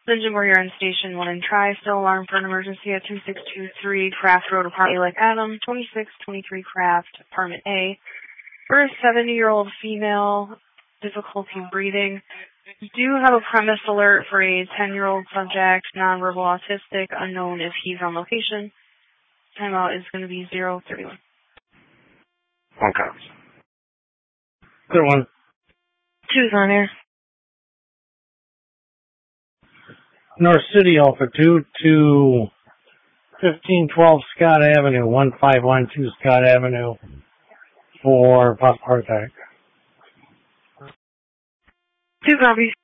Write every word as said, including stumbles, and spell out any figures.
Engine Warrior on Station one in Tri, still alarm for an emergency at two six two three Craft Road, Apartment A like Adam, twenty-six twenty-three Craft, Apartment A. For a seventy-year-old female, difficulty breathing. You do have a premise alert for a ten-year-old subject, nonverbal autistic, unknown if he's on location. Timeout is going to be zero thirty-one. One comes. Good one. Two's on air. North City altitude to fifteen twelve Scott Avenue, one five one two Scott Avenue for possible heart attack. Two copies.